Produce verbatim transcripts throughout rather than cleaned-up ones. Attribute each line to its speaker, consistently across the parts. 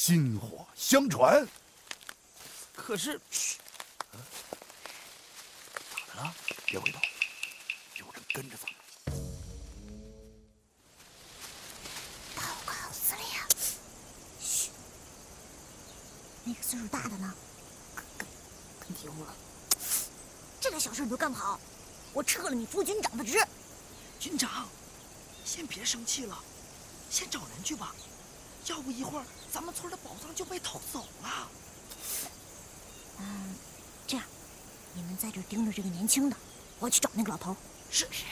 Speaker 1: 薪火相传。
Speaker 2: 可是，
Speaker 1: 咋的了？别回头，有人跟着咱们。
Speaker 3: 报告司令。嘘，那个岁数大的呢？跟跟跟丢了。这点小事你都干不好，我撤了你副军长的职。
Speaker 2: 军长，先别生气了，先找人去吧，要不一会儿咱们村的宝藏就被偷走了。
Speaker 3: 嗯，这样，你们在这盯着这个年轻的，我去找那个老头。
Speaker 2: 是
Speaker 3: 是。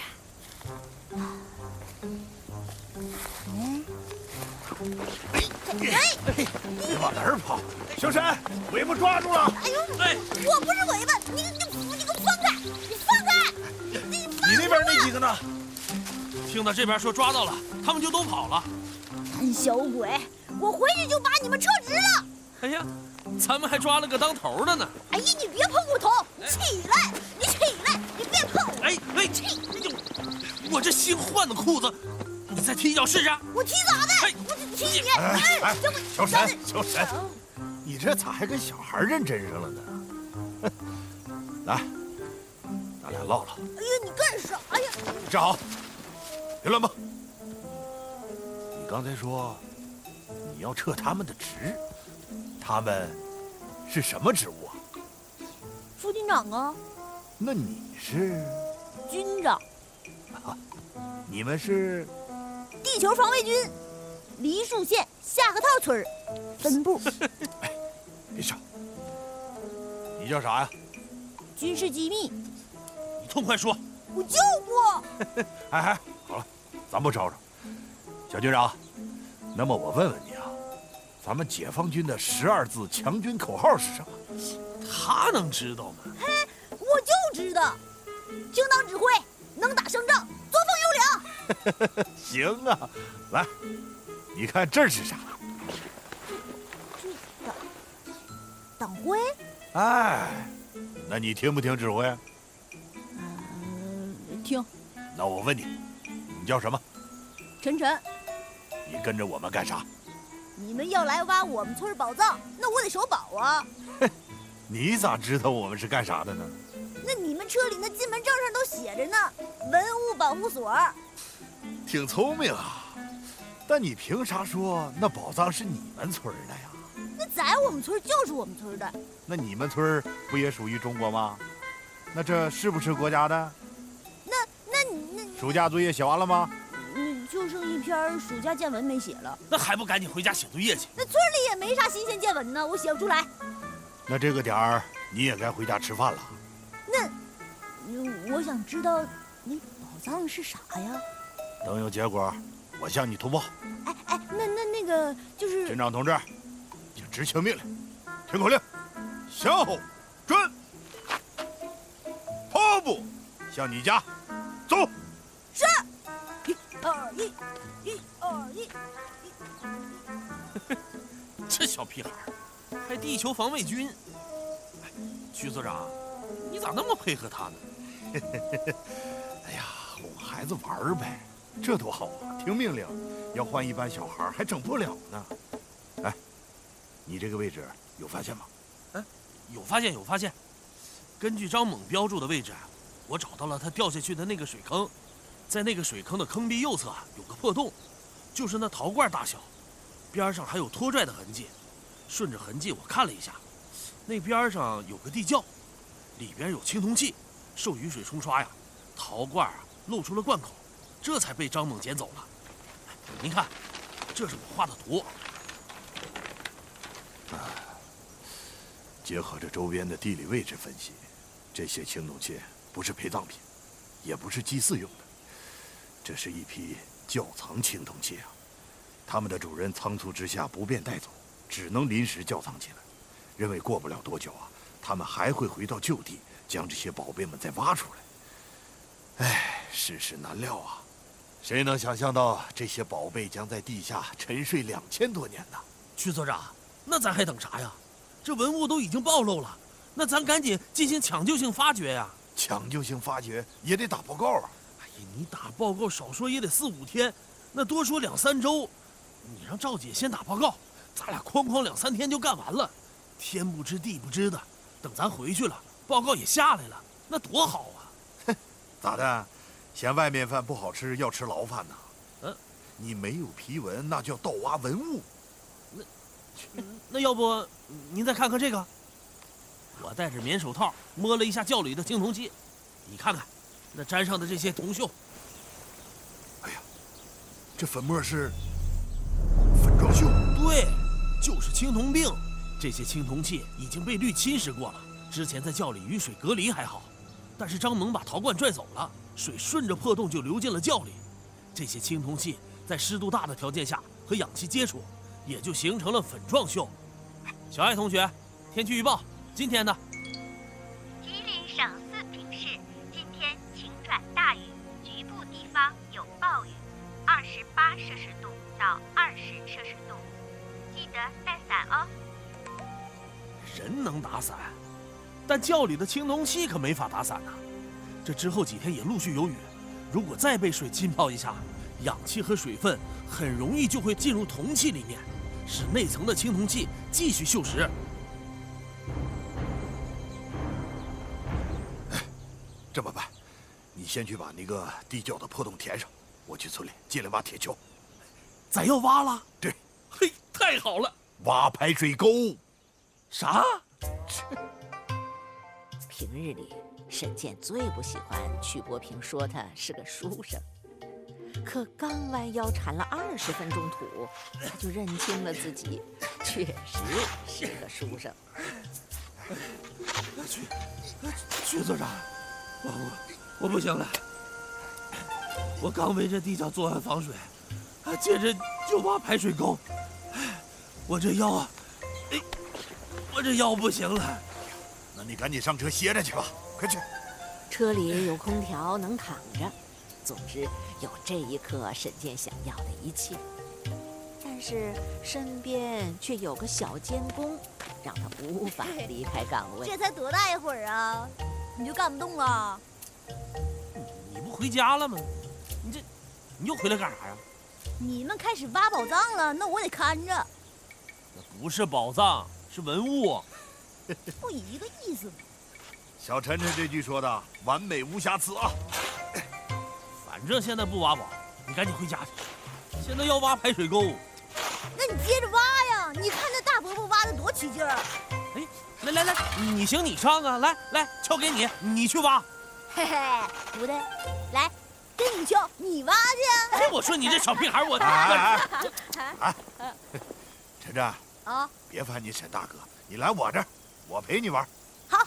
Speaker 3: 嗯。
Speaker 1: 哎哎，你往哪儿跑？小沈，尾巴抓住了！
Speaker 3: 哎呦，哎，我不是尾巴，你你你给我放开！你放开！你
Speaker 1: 你那边那几个呢？
Speaker 2: 听到这边说抓到了，他们就都跑了。
Speaker 3: 胆小鬼，我回去就把你们撤职了。
Speaker 2: 哎呀，咱们还抓了个当头的呢。
Speaker 3: 哎呀，你别碰我头！你起来！你起来！你别碰我！
Speaker 2: 哎哎，
Speaker 3: 起！
Speaker 2: 我这新换的裤子，你再踢一脚试试。
Speaker 3: 我踢咋的？
Speaker 2: 哎，
Speaker 3: 我踢你！
Speaker 1: 哎哎，小沈，小沈，
Speaker 3: 哦
Speaker 1: 你这咋还跟小孩认真上了呢？来，咱俩唠唠。
Speaker 3: 哎呀，你干啥呀？
Speaker 1: 站好，别乱蹦。你刚才说你要撤他们的职，他们是什么职务啊？
Speaker 3: 副军长啊。
Speaker 1: 那你是？
Speaker 3: 军长。
Speaker 1: 啊，你们是？
Speaker 3: 地球防卫军，梨树县下河套村分部。
Speaker 1: 哎，别吵。你叫啥呀？
Speaker 3: 军事机密。
Speaker 2: 你痛快说。
Speaker 3: 我就不。
Speaker 1: 哎哎，好了，咱不吵吵。小军长，那么我问问你啊，咱们解放军的十二字强军口号是什么？
Speaker 2: 他能知道吗？
Speaker 3: 嘿，我就知道，听党指挥，能打胜仗，作风优良。
Speaker 1: 行啊，来，你看这是啥？
Speaker 3: 这党党徽？
Speaker 1: 哎，那你听不听指挥？
Speaker 3: 嗯、呃，听。
Speaker 1: 那我问你，你叫什么？
Speaker 3: 晨晨。
Speaker 1: 你跟着我们干啥？
Speaker 3: 你们要来挖我们村宝藏，那我得守保啊。
Speaker 1: 你咋知道我们是干啥的呢？
Speaker 3: 那你们车里那进门证上都写着呢，文物保护所。
Speaker 1: 挺聪明啊，但你凭啥说那宝藏是你们村的呀？
Speaker 3: 那在我们村就是我们村的。
Speaker 1: 那你们村不也属于中国吗？那这是不是国家的？
Speaker 3: 那那你那
Speaker 1: 暑假作业写完了吗？
Speaker 3: 嗯，就剩一篇暑假见闻没写了。
Speaker 2: 那还不赶紧回家写作业去？
Speaker 3: 那村里也没啥新鲜见闻呢，我写不出来。
Speaker 1: 那这个点儿你也该回家吃饭了。
Speaker 3: 那，嗯，我想知道那宝藏是啥呀？
Speaker 1: 等有结果，我向你通报。
Speaker 3: 哎哎，那那那个就是。
Speaker 1: 军长同志，请执行命令，听口令，向后转，跑步向你家走。
Speaker 3: 是。一二一，一二一，一二
Speaker 2: 一。这小屁孩还地球防卫军。哎，徐所长，你咋那么配合他呢？
Speaker 1: 哎呀，哄孩子玩呗，这多好啊！听命令，要换一般小孩还整不了呢。哎，你这个位置有发现吗？
Speaker 2: 嗯，有发现，有发现。根据张猛标注的位置，我找到了他掉下去的那个水坑，在那个水坑的坑壁右侧有个破洞，就是那陶罐大小，边上还有拖拽的痕迹。顺着痕迹我看了一下，那边上有个地窖，里边有青铜器，受雨水冲刷呀，陶罐啊露出了罐口，这才被张猛捡走了。您看，这是我画的图。
Speaker 1: 啊，结合着周边的地理位置分析，这些青铜器不是陪葬品，也不是祭祀用的，这是一批窖藏青铜器啊。他们的主人仓促之下不便带走，只能临时窖藏起来，认为过不了多久啊，他们还会回到旧地，将这些宝贝们再挖出来。唉，世事难料啊，谁能想象到这些宝贝将在地下沉睡两千多年呢？
Speaker 2: 徐所长，那咱还等啥呀？这文物都已经暴露了，那咱赶紧进行抢救性发掘呀！
Speaker 1: 抢救性发掘也得打报告啊！
Speaker 2: 哎呀，你打报告少说也得四五天，那多说两三周。你让赵姐先打报告， 咱俩哐哐两三天就干完了，天不知地不知的。等咱回去了，报告也下来了，那多好啊！
Speaker 1: 哼，咋的？嫌外面饭不好吃，要吃牢饭呢？
Speaker 2: 嗯，
Speaker 1: 你没有批文，那叫盗挖文物。
Speaker 2: 那，那要不您再看看这个？我戴着棉手套摸了一下窖里的青铜器，你看看，那粘上的这些铜锈。
Speaker 1: 哎呀，这粉末是粉状锈。
Speaker 2: 对，就是青铜锭。这些青铜器已经被氯侵蚀过了，之前在窖里与水隔离还好，但是张猛把陶罐拽走了，水顺着破洞就流进了窖里。这些青铜器在湿度大的条件下和氧气接触，也就形成了粉状锈。小爱同学，天气预报，今天呢？
Speaker 4: 吉林省四平市今天晴转大雨，局部地方有暴雨，二十八摄氏度到二十摄氏度，记得带伞哦。
Speaker 2: 人能打伞，但窖里的青铜器可没法打伞呐。这之后几天也陆续有雨，如果再被水浸泡一下，氧气和水分很容易就会进入铜器里面，使内层的青铜器继续锈蚀。
Speaker 1: 哎，这么办，你先去把那个地窖的破洞填上，我去村里借两把铁锹。
Speaker 2: 咱要挖了？
Speaker 1: 对，
Speaker 2: 嘿，太好了！
Speaker 1: 挖排水沟。
Speaker 2: 啥？
Speaker 5: 平日里，沈健最不喜欢曲伯平说他是个书生，可刚弯腰铲了二十分钟土，他就认清了自己确实是个书生。
Speaker 2: 曲曲所长，我我我不行了，我刚围着地窖做完防水，接着就挖排水沟，我这腰啊，哎。我这腰不行了，
Speaker 1: 那你赶紧上车歇着去吧，快去。
Speaker 5: 车里有空调，能躺着。总之，有这一刻沈健想要的一切。但是身边却有个小监工，让他无法离开岗位。
Speaker 3: 这才多大一会儿啊，你就干不动了？
Speaker 2: 你不回家了吗？你这，你又回来干啥呀？
Speaker 3: 你们开始挖宝藏了，那我得看着。
Speaker 2: 那不是宝藏。是文物，
Speaker 3: 不一个意思吗？
Speaker 1: 小陈陈这句说的完美无瑕疵啊！
Speaker 2: 反正现在不挖宝，你赶紧回家去。现在要挖排水沟，
Speaker 3: 那你接着挖呀！你看那大伯伯挖的多起劲儿。
Speaker 2: 哎，来来来，你行你上啊！来来，锹给你，你去挖。
Speaker 3: 嘿嘿，不对，来，给你锹，你挖去。
Speaker 2: 哎，我说你这小屁孩，我
Speaker 1: 哎哎哎，陈真
Speaker 3: 啊，
Speaker 1: 别烦你沈大哥，你来我这儿，我陪你玩。
Speaker 3: 好。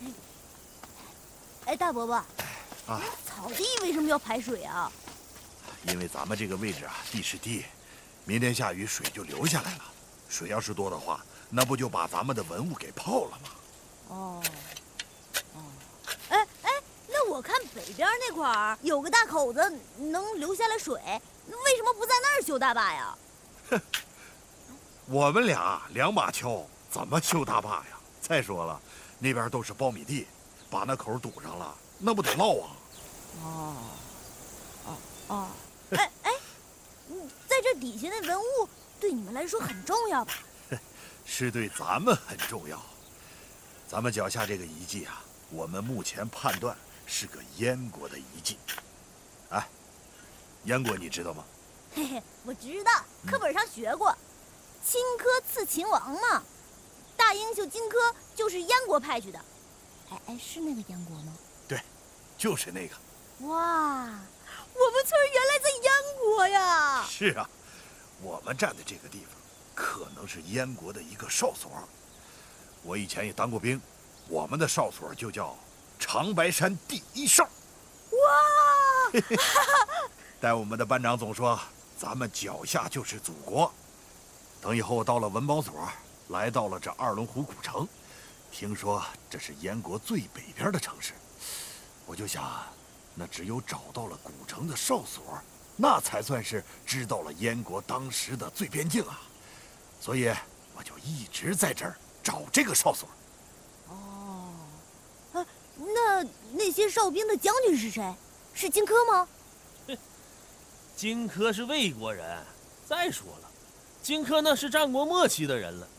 Speaker 3: 哎，大伯伯，
Speaker 1: 啊，
Speaker 3: 草地为什么要排水啊？
Speaker 1: 因为咱们这个位置啊，地势低，明天下雨水就流下来了。水要是多的话，那不就把咱们的文物给泡了吗？
Speaker 3: 哦，哦，哎哎，那我看北边那块儿有个大口子，能流下来水，为什么不在那儿修大坝呀？
Speaker 1: 哼。我们俩两把锹，怎么修大坝呀？再说了，那边都是苞米地，把那口堵上了，那不得涝啊！
Speaker 3: 哦，哦哦，哎哎，在这底下的文物对你们来说很重要吧？
Speaker 1: 是对咱们很重要。咱们脚下这个遗迹啊，我们目前判断是个燕国的遗迹。哎，燕国你知道吗？
Speaker 3: 嘿嘿，我知道，课本上学过。荆轲刺秦王嘛，大英雄荆轲就是燕国派去的。哎哎，是那个燕国吗？
Speaker 1: 对，就是那个。
Speaker 3: 哇，我们村原来在燕国呀！
Speaker 1: 是啊，我们站的这个地方，可能是燕国的一个哨所。我以前也当过兵，我们的哨所就叫长白山第一哨。
Speaker 3: 哇！
Speaker 1: 但我们的班长总说，咱们脚下就是祖国。等以后到了文保所，来到了这二龙湖古城，听说这是燕国最北边的城市，我就想，那只有找到了古城的哨所，那才算是知道了燕国当时的最边境啊。所以我就一直在这儿找这个哨所。
Speaker 3: 哦，啊，那那些哨兵的将军是谁？是荆轲吗？
Speaker 2: 荆轲是魏国人。再说了， 荆轲那是战国末期的人了，